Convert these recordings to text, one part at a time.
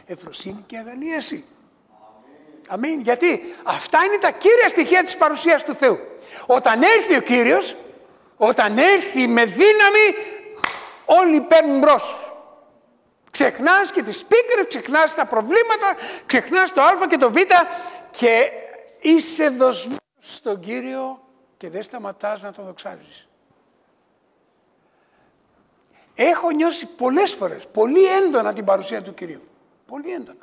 ευφροσύνη και αγαλίαση. Αμήν. Γιατί αυτά είναι τα κύρια στοιχεία της παρουσίας του Θεού. Όταν έρθει ο Κύριος, όταν έρθει με δύναμη, όλοι παίρνουν μπρος. Ξεχνάς και τις πίκρες, ξεχνάς τα προβλήματα, ξεχνάς το α και το β και είσαι δοσμένος στον Κύριο και δεν σταματάς να τον δοξάζεις. Έχω νιώσει πολλές φορές, πολύ έντονα την παρουσία του Κυρίου. Πολύ έντονα.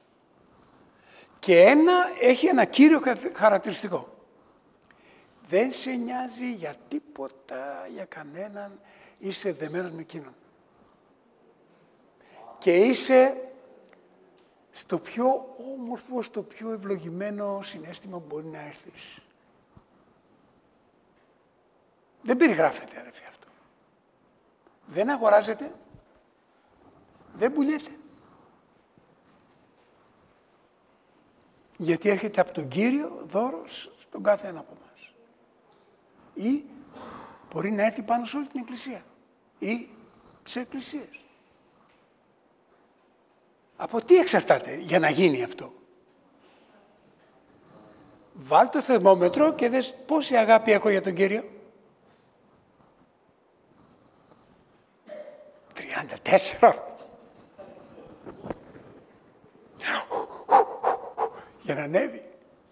Και έχει ένα κύριο χαρακτηριστικό. Δεν σε νοιάζει για τίποτα, για κανέναν, είσαι δεμένος με εκείνον. Και είσαι στο πιο όμορφο, στο πιο ευλογημένο συναίσθημα που μπορεί να έρθεις. Δεν περιγράφεται, αδερφοί, αυτό. Δεν αγοράζεται, δεν πουλιέται. Γιατί έρχεται από τον Κύριο δώρος στον κάθε ένα από εμάς. Ή μπορεί να έρθει πάνω σε όλη την εκκλησία. Ή σε εκκλησίες. Από τι εξαρτάται για να γίνει αυτό? Βάλ το θερμόμετρο και δες πόση αγάπη έχω για τον Κύριο. 34. Για να ανέβει.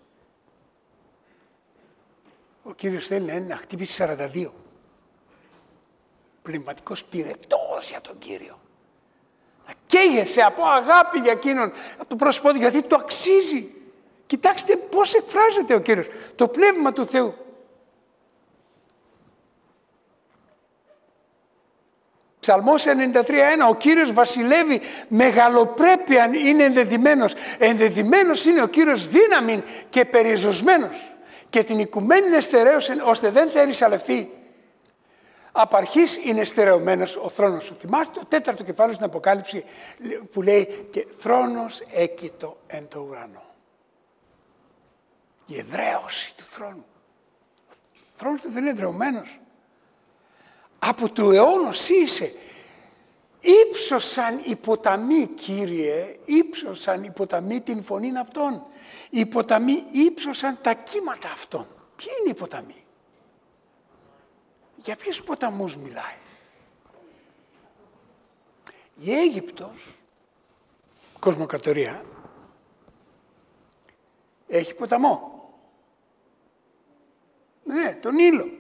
Ο Κύριος θέλει να χτυπήσει 42. Πνευματικός πυρετός για τον Κύριο. Να καίγεσαι από αγάπη για εκείνον, από το πρόσωπό του, γιατί το αξίζει. Κοιτάξτε πώς εκφράζεται ο Κύριος, το Πνεύμα του Θεού. Ψαλμός 93:1, ο Κύριος βασιλεύει, μεγαλοπρέπεια είναι ενδεδειμένος. Ενδεδειμένος είναι ο Κύριος δύναμη και περιεζωσμένος. Και την οικουμένη είναι στερέωσε, ώστε δεν θέλει σαλευθεί. Απ' αρχής είναι στερεωμένος ο θρόνος σου. Θυμάστε το 4ο κεφάλαιο στην Αποκάλυψη που λέει και θρόνος έκειτο εν το ουρανό. Η εδραίωση του θρόνου. Ο θρόνος του Θεού είναι εδραιωμένος. Από του αιώνος είσαι. Ήψωσαν οι ποταμοί, Κύριε, ήψωσαν οι ποταμοί την φωνήν αυτών. Οι ποταμοί ήψωσαν τα κύματα αυτών. Ποιοι είναι οι ποταμοί? Για ποιους ποταμούς μιλάει? Η Αίγυπτος, κοσμοκρατορία, έχει ποταμό. Ναι, τον Νείλο.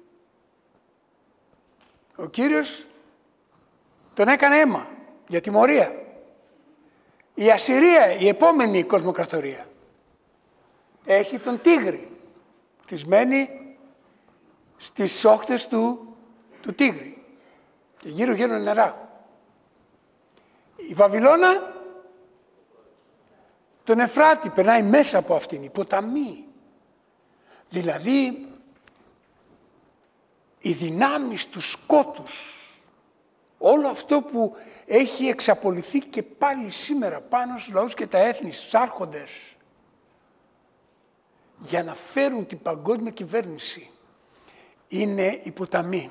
Ο Κύριος τον έκανε αίμα για τιμωρία. Η Ασσυρία, η επόμενη κοσμοκρατορία, έχει τον Τίγρη, χτισμένη στις όχθες του Τίγρη και γύρω νερά. Η Βαβυλώνα τον Εφράτη, περνάει μέσα από αυτήν, η ποταμή. Δηλαδή οι δυνάμεις του σκότους, όλο αυτό που έχει εξαπολυθεί και πάλι σήμερα πάνω στους λαούς και τα έθνη, στους άρχοντες, για να φέρουν την παγκόσμια κυβέρνηση, είναι οι ποταμοί.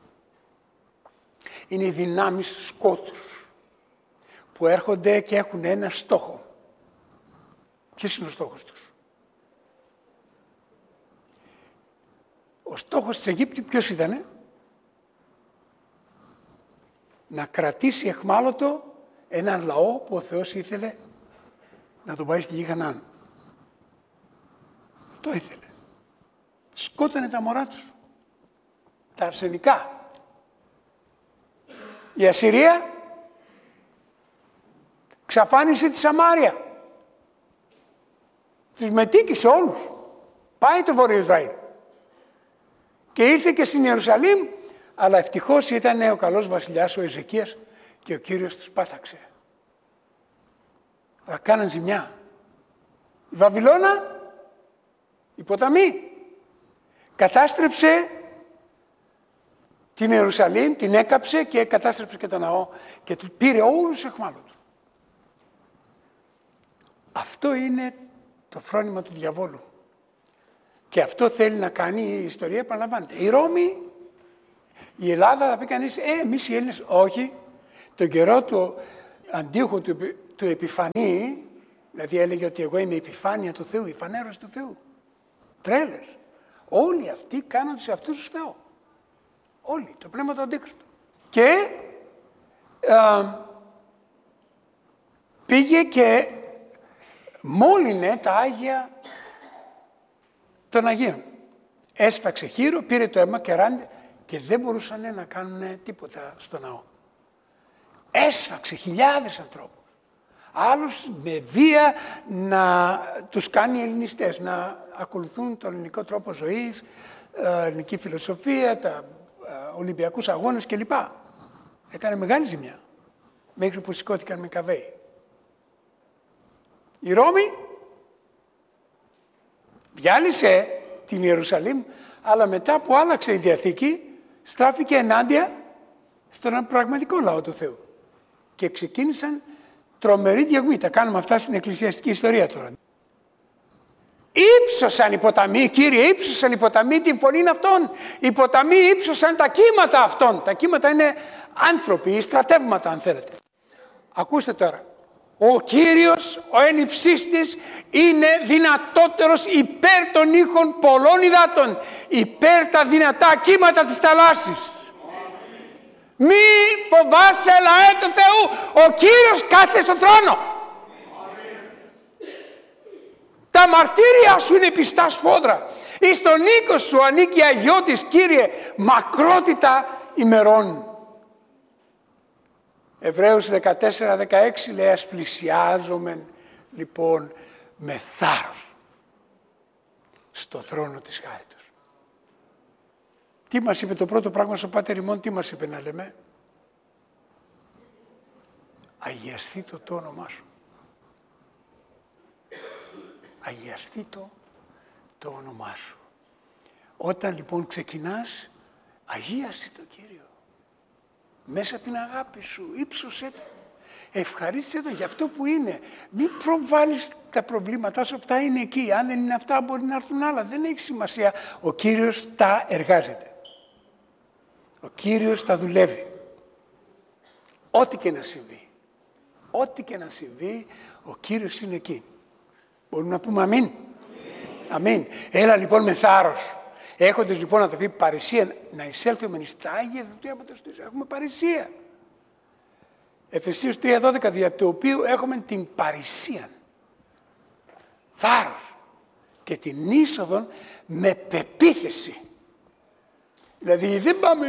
Είναι οι δυνάμεις του σκότους που έρχονται και έχουν ένα στόχο. Ποιος είναι ο στόχος τους? Ο στόχος της Αιγύπτου ποιος ήτανε? Να κρατήσει αιχμάλωτο έναν λαό που ο Θεός ήθελε να τον πάει στη γη Χαναάν. Αυτό ήθελε. Σκότανε τα μωρά τους. Τα αρσενικά. Η Ασσυρία ξαφάνισε τη Σαμάρια. Τους μετήκησε όλους. Πάει το Βόρειο Ισραήλ. Και ήρθε και στην Ιερουσαλήμ, αλλά ευτυχώς ήταν ο καλός βασιλιάς ο Εζεκίας και ο Κύριος τους πάταξε. Αλλά κάναν ζημιά. Η Βαβυλώνα, η ποταμή, κατάστρεψε την Ιερουσαλήμ, την έκαψε και κατάστρεψε και τον ναό και του πήρε όλους τους αιχμάλωτους. Αυτό είναι το φρόνημα του διαβόλου. Και αυτό θέλει να κάνει η ιστορία, επαναλαμβάνεται. Η Ρώμη, η Ελλάδα, θα πει κανείς, εμείς οι Έλληνες, όχι. Τον καιρό του Αντίοχου του επιφανή, δηλαδή έλεγε ότι εγώ είμαι η επιφάνεια του Θεού, η φανέρωση του Θεού. Τρέλες. Όλοι αυτοί κάνονται σε αυτούς τους Θεό. Όλοι, το πνεύμα του Αντίχριστου. Και πήγε και μόλυνε τα Άγια των Αγίων. Έσφαξε χείρο, πήρε το αίμα και ράντε και δεν μπορούσαν να κάνουν τίποτα στο ναό. Έσφαξε χιλιάδες ανθρώπους. Άλλους με βία να τους κάνει ελληνιστές, να ακολουθούν τον ελληνικό τρόπο ζωής, ελληνική φιλοσοφία, τα Ολυμπιακούς αγώνες κλπ. Έκανε μεγάλη ζημιά, μέχρι που σηκώθηκαν με καβέι. Η Ρώμη διάλυσε την Ιερουσαλήμ, αλλά μετά που άλλαξε η Διαθήκη, στράφηκε ενάντια στον πραγματικό λαό του Θεού. Και ξεκίνησαν τρομερή διωγμή. Τα κάνουμε αυτά στην εκκλησιαστική ιστορία τώρα. Ήψωσαν οι ποταμοί, Κύριε, ήψωσαν οι ποταμοί την φωνή αυτών. Οι ποταμοί ήψωσαν τα κύματα αυτών. Τα κύματα είναι άνθρωποι, στρατεύματα αν θέλετε. Ακούστε τώρα. Ο Κύριος, ο εν υψίστης, είναι δυνατότερος υπέρ των ήχων πολλών υδάτων, υπέρ τα δυνατά κύματα της θαλάσσης. Μη φοβάσαι, λαέ του Θεού, ο Κύριος κάθεται στον θρόνο. Τα μαρτύρια σου είναι πιστά σφόδρα. Εις τον οίκο σου ανήκει αγιώτης, Κύριε, μακρότητα ημερών. Εβραίους 14-16 λέει, ας πλησιάζομεν λοιπόν με θάρρος στο θρόνο της χάριτος. Τι μας είπε το πρώτο πράγμα στο Πάτερ ημών, τι μας είπε να λέμε? Αγιαστεί το όνομά σου. Αγιαστεί το όνομά σου. Όταν λοιπόν ξεκινάς, αγίασε το Κύριο. Μέσα από την αγάπη σου, ύψωσέ το. Ευχαρίστησε το για αυτό που είναι. Μην προβάλλεις τα προβλήματά σου, αυτά είναι εκεί. Αν δεν είναι αυτά μπορεί να έρθουν άλλα. Δεν έχει σημασία. Ο Κύριος τα εργάζεται. Ο Κύριος τα δουλεύει. Ό,τι και να συμβεί. Ό,τι και να συμβεί, ο Κύριος είναι εκεί. Μπορούμε να πούμε αμήν. Αμήν. Έλα λοιπόν με θάρρος. Έχοντας λοιπόν αδελφοί παρησία να εισέλθουμε στα Άγια Δευτέματος της, έχουμε παρησία. Εφεσίους 3:12, δια του οποίου έχουμε την παρησία. Θάρρος. Και την είσοδον με πεποίθηση. Δηλαδή δεν πάμε,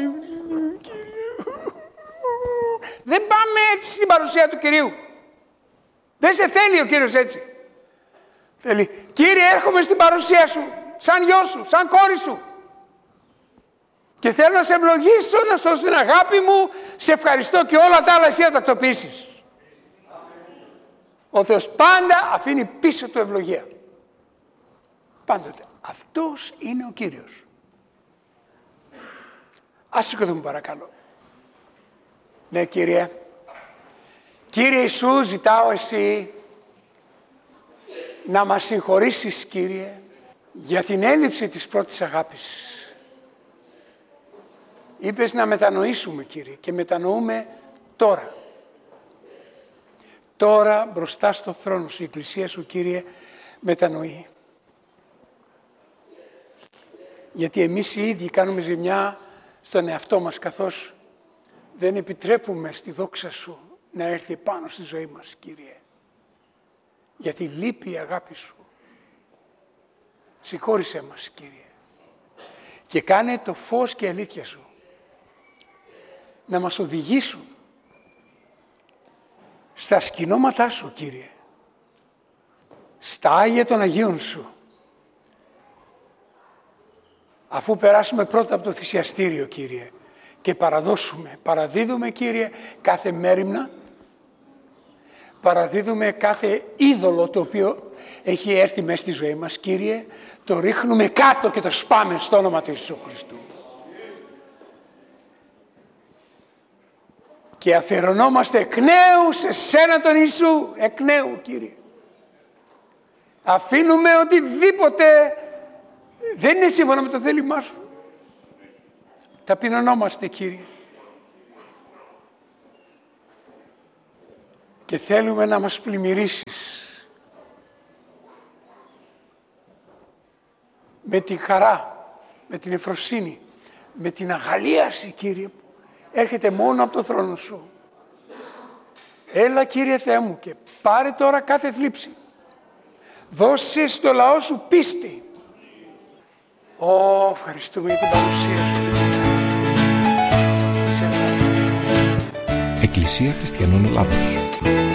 δεν πάμε έτσι στην παρουσία του Κυρίου. Δεν σε θέλει ο Κύριος έτσι. Θέλει, Κύριε, έρχομαι στην παρουσία σου, σαν γιο σου, σαν κόρη σου. Και θέλω να σε ευλογήσω, να σου δώσω την αγάπη μου, σε ευχαριστώ και όλα τα άλλα εσύ να τακτοποιήσεις. Ο Θεός πάντα αφήνει πίσω του ευλογία. Πάντοτε. Αυτός είναι ο Κύριος. Ας σηκωθούμε παρακαλώ. Ναι, Κύριε. Κύριε Ιησού, ζητάω εσύ να μας συγχωρήσεις, Κύριε, για την έλλειψη της πρώτης αγάπης. Είπες να μετανοήσουμε, Κύριε, και μετανοούμε τώρα. Τώρα μπροστά στο θρόνο σου, η Εκκλησία σου, Κύριε, μετανοεί. Γιατί εμείς οι ίδιοι κάνουμε ζημιά στον εαυτό μας, καθώς δεν επιτρέπουμε στη δόξα σου να έρθει πάνω στη ζωή μας, Κύριε. Γιατί λείπει η αγάπη σου. Συγχώρησέ μας, Κύριε. Και κάνε το φως και αλήθεια σου να μας οδηγήσουν στα σκηνώματά σου, Κύριε. Στα Άγια των Αγίων σου. Αφού περάσουμε πρώτα από το θυσιαστήριο, Κύριε, και παραδίδουμε, Κύριε, κάθε μέριμνα, παραδίδουμε κάθε είδωλο το οποίο έχει έρθει μέσα στη ζωή μας, Κύριε, το ρίχνουμε κάτω και το σπάμε στο όνομα του Ιησού Χριστού. Και αφιερωνόμαστε εκ νέου σε σένα τον Ιησού, εκ νέου, Κύριε. Αφήνουμε οτιδήποτε δεν είναι σύμφωνα με το θέλημά σου. Ταπεινωνόμαστε, Κύριε. και θέλουμε να μας πλημμυρίσεις με τη χαρά, με την ευφροσύνη, με την αγαλίαση, Κύριε, που έρχεται μόνο από το θρόνο Σου. Έλα, Κύριε Θεέ μου, και πάρε τώρα κάθε θλίψη. Δώσε στο λαό Σου πίστη. Ευχαριστούμε για την παρουσία Σου. Εκκλησία Χριστιανών Ελλάδος.